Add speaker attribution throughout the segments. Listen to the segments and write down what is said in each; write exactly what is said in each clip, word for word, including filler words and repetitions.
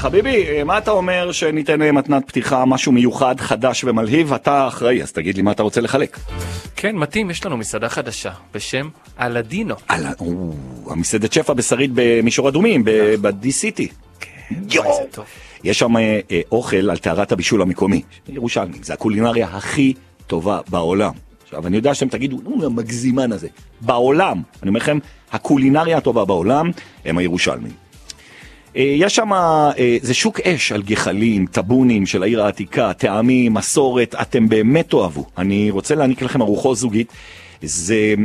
Speaker 1: חביבי, מה אתה אומר שניתן מתנת פתיחה, משהו מיוחד, חדש ומלהיב? אתה אחראי, אז תגיד לי מה אתה רוצה לחלק.
Speaker 2: כן, מתאים, יש לנו מסעדה חדשה בשם אלדינו.
Speaker 1: המסעדת שפע בשרית במישור אדומים, ב-די סיטי.
Speaker 2: כן, זה טוב.
Speaker 1: יש שם אוכל על תארת הבישול המקומי, ירושלמי, זה הקולינריה הכי טובה בעולם. עכשיו, אני יודע שאתם תגידו, נו, המגזימן הזה. בעולם, אני אומר לכם, הקולינריה הטובה בעולם הם הירושלמים. יש שם, זה שוק אש על גחלים, טבונים של העיר העתיקה, טעמים, מסורת, אתם באמת תאהבו. אני רוצה להעניק לכם ארוחו זוגית. זה,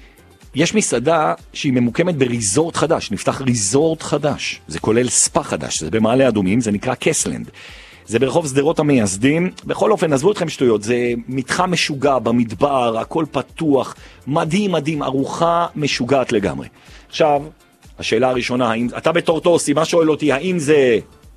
Speaker 1: יש מסעדה שהיא ממוקמת בריזורט חדש, נפתח ריזורט חדש. זה כולל ספה חדש, זה במעלה אדומים, זה נקרא קסלנד. זה ברחוב שדרות המייסדים. בכל אופן, עזבו אתכם שטויות, זה מתחם משוגע במדבר, הכל פתוח, מדהים מדהים, ארוחה משוגעת לגמרי. עכשיו, השאלה הראשונה, האם, אתה בתור טוסי, מה שואל אותי, האם זה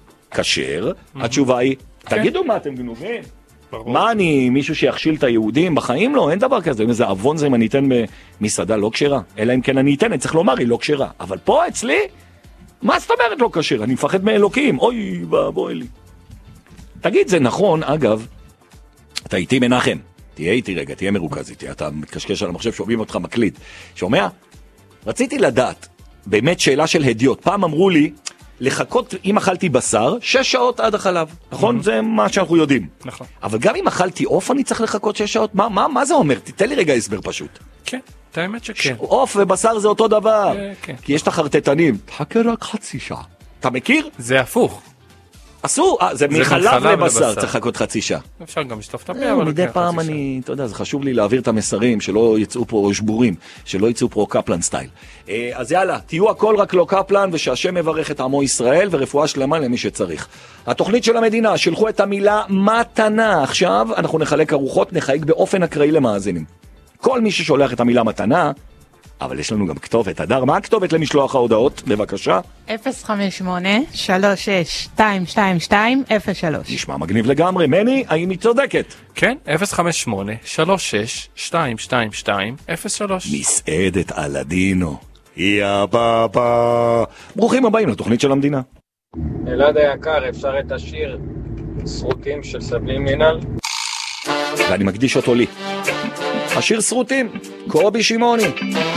Speaker 1: כשר? התשובה היא, תגידו מה אתם גנובים? מה אני, מישהו שיכשיל את היהודים? בחיים לא, אין דבר כזה. איזה אבון זה אם אני אתן במסעדה לא כשרה? אלא אם כן אני אתן, אני צריך לומר, היא לא כשרה. אבל פה אצלי, מה זאת אומרת לא כשר? אני מפחד מאלוקים. אוי, בואי לי. תגיד, זה נכון, אגב, אתה איתי מנחם, תהיה איתי רגע, תהיה מרוכז איתי, אתה מתקשקש על המחשב, שומעים אותך מקליד. שומע? רציתי לדעת, באמת שאלה של הדיוט. פעם אמרו לי, לחכות, אם אכלתי בשר, שש שעות עד החלב. נכון? זה מה שאנחנו יודעים.
Speaker 2: נכון.
Speaker 1: אבל גם אם אכלתי עוף, אני צריך לחכות שש שעות? מה, מה, מה זה אומר? תתן לי רגע הסבר פשוט.
Speaker 2: כן, את האמת שכן.
Speaker 1: עוף ובשר זה אותו דבר.
Speaker 2: כן.
Speaker 1: כי יש את החרטטנים. תחכה רק חצי שעה. אתה מכיר?
Speaker 2: זה הפוך.
Speaker 1: אסור, זה מחלב לבשר, צריך לחכות חצי שעה.
Speaker 2: אפשר גם לשטוף את הפה, אבל
Speaker 1: מדי פעם אני, אתה יודע, זה חשוב לי להעביר את המסרים, שלא יצאו פה שבורים, שלא יצאו פה קפלן סטייל. אז יאללה, תהיו הכל רק לא קפלן, ושהשם מברך את עמו ישראל, ורפואה שלמה למי שצריך. התוכנית של המדינה, שלחו את המילה מתנה. עכשיו אנחנו נחלק ארוחות, נחייג באופן אקראי למאזינים. כל מי ששולח את המילה מתנה, אבל יש לנו גם כתובת. הדר, מה הכתובת למשלוח ההודעות? בבקשה.
Speaker 3: אפס חמש שמונה שלוש שש שתיים שתיים שתיים אפס שלוש.
Speaker 1: נשמע מגניב לגמרי. מני, האם היא צודקת?
Speaker 2: כן, אפס חמש שמונה שלוש שש שתיים שתיים שתיים אפס שלוש.
Speaker 1: מסעדת אלדינו. יא בבא. ברוכים הבאים לתוכנית של המדינה.
Speaker 4: אלעד היקר, אפשר את השיר סרוטים של סבלימינל?
Speaker 1: ואני מקדיש אותו לי. השיר סרוטים, קובי שמעוני.